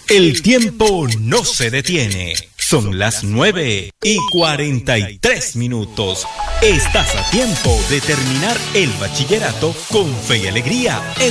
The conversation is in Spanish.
El tiempo no se detiene. Son las 9:43. Estás a tiempo de terminar el bachillerato con fe y alegría